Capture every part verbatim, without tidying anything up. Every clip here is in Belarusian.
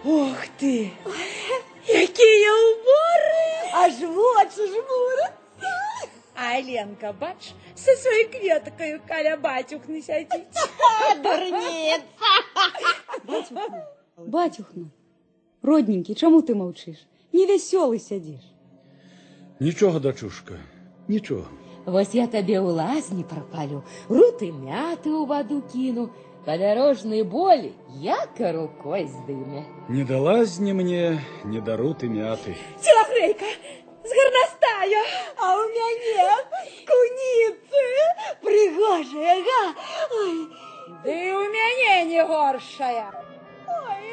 Ох ты! Якія ўборы! Аж вочы жмуряцца. А Аленка, бач, со своей кветкою каля батюхны сядзіць. Дурнец! Батюхна, батюхна, родненький, чаму ты маўчыш? Невясёлы сядзіш. Нічога, дачушка, нічога. Вось я табе ў лазні прапалю, руты мяты ў ваду кіну, падарожнай болі яка рукой здыме. Не да лазні мне, не да руты мяты. Целахрейка, з гарнастая. А у мяне куніцы прыгожая, га? Ой. Ды у мяне не горшая. Ой,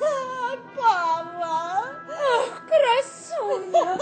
папа. Ох, красуня.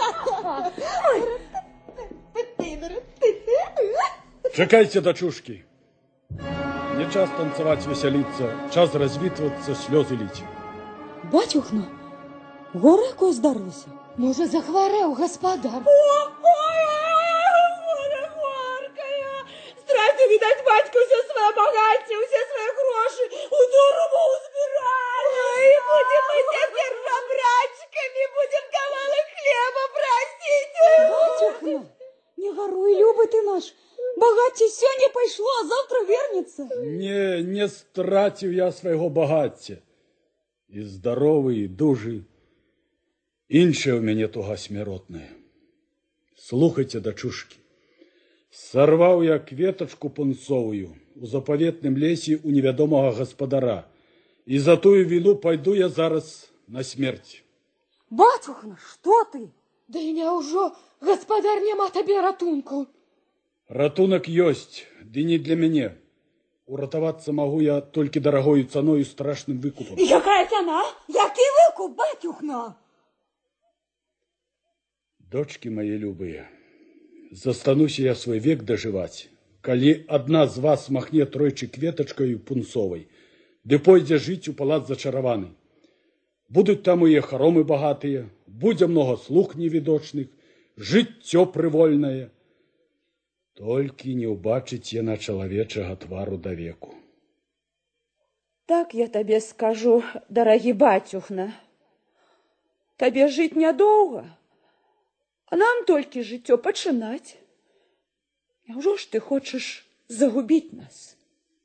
Чакайце, дачушкі. Не час танцаваць, весяліцца, час развітвацца, слёзы ліць. Батюхна, гора якое здарылася? Можа, захварэў гаспадар. Ой, горе горкая. Страты, відаць, бацька ўсе свае багацці, усе свае грошы у турму збіралі. Ой, будем мы цяпер жабрачкамі, будем кавалак хлеба прасіць. Батюхна, не гаруй, любы ты наш. Багацце сёння пайшло, а завтра вернецца. Не, не страціў я свайго багацця. І здаровы, і дужы. Іншая ў мяне туга смяротная. Слухайце, дачушкі. Сарваў я кветачку пунцовую у запаветным лесе у невядомага гаспадара. І за тую віну пайду я зараз на смерць. Батюхна, што ты? Да і няўжо, гаспадар, няма табе ратунку. Ратунак ёсць, ды не для мяне. Уратавацца магу я толькі дарагою цаною, страшным выкупам. Якая цана? Які выкуп, батюхна? Дочкі мае любыя, застануся я свой век дажываць, калі адна з вас махне тройчы кветачкаю пунцовай, ды пойдзе жыць у палац зачараваны. Будуць там і харомы багатыя, будзе многа слуг невідочных, жыццё прывольнае. Толькі не ўбачыць яна чалавечага твару да веку. Так я табе скажу, дарагі батюхна. Табе жыць нядоўга, а нам толькі жыццё пачынаць. Няўжо ж ты хочаш загубіць нас?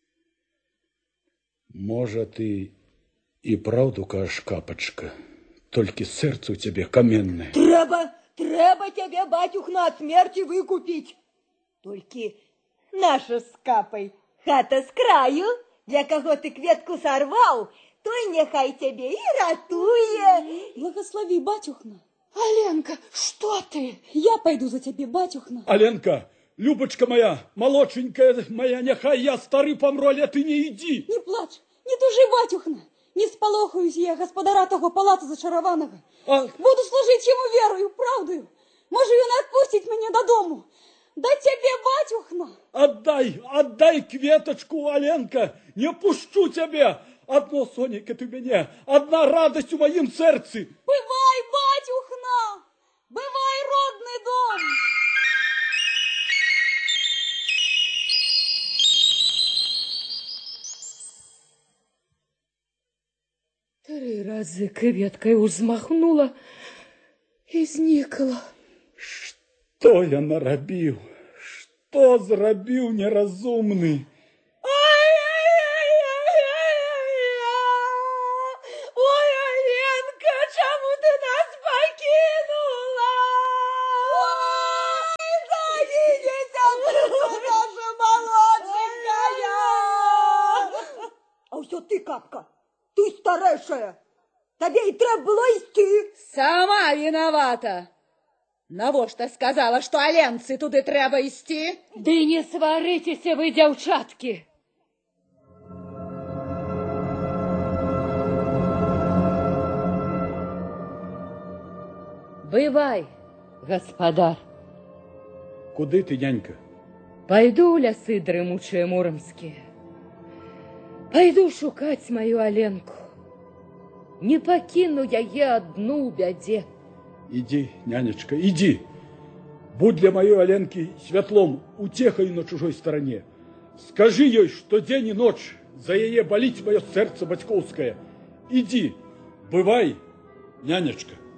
Можа, ты і праўду кажаш, капачка, толькі сэрца ў цябе каменнае. Трэба, трэба цябе, батюхна, ад смерці выкупіць. Толькі наша з капай хата з краю, для каго ты кветку сарваў, той няхай цябе і ратуе. Благослови, батюхна. Аленка, што ты? Я пайду за цябе, батюхна. Аленка, любачка моя, малодшенькая моя, няхай я стары памру, але ты не ідзі. Не плач, не тужы, батюхна. Не спалохаюсь я гаспадара таго палаца зачараванага. А... Буду служыць яму верою, праўдаю. Можа, ён адпусціць мяне дадому. Да цябе, батюхна. Отдай, отдай кветочку, Аленка, не пущу тебе. Одно, Соненька, ты мне, одна радость в моем сердце. Бывай, батюхна, бывай, родный дом. Три разы кветкой узмахнула и зникла. Что я нарабіў? Что зрабіў неразумны? Ой, Аленка, чаму ты нас пакінула? Ой, загінеся, наша малодшенькая. А ўсё ты, капка, ты старэйшая. Табе і трэба было ісці. Сама виновата. Навошта сказала, што Аленцы туды трэба ісці? Ды не сварыцеся вы, дзяўчаткі. Бывай, гаспадар. Куды ты, нянька? Пайду ў лясы дрымучыя муромскія. Пайду шукаць маю Аленку. Не пакіну яе адну ў бядзе. Иди, нянечка, иди. Будь для моей Аленки светлом, утехой на чужой стороне. Скажи ей, что день и ночь за ее болит мое сердце батьковское. Иди, Бывай, нянечка.